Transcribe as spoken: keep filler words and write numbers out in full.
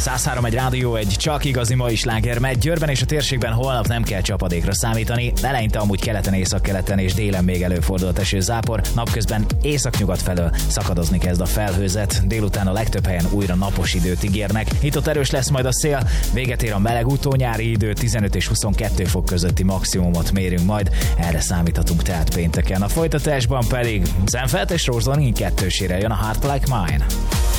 száz három egy rádió, egy csak igazi mai sláger megy. Győrben és a térségben holnap nem kell csapadékra számítani. Eleinte amúgy keleten, északkeleten és délen még előfordult esőzápor. Napközben északnyugat felől szakadozni kezd a felhőzet. Délután a legtöbb helyen újra napos időt ígérnek. Itt ott erős lesz majd a szél. Véget ér a meleg utónyári idő, tizenöt és huszonkettő fok közötti maximumot mérünk majd. Erre számíthatunk tehát pénteken. A folytatásban pedig Zenfelt és Rosalie kettősére jön a Heart Like Mine.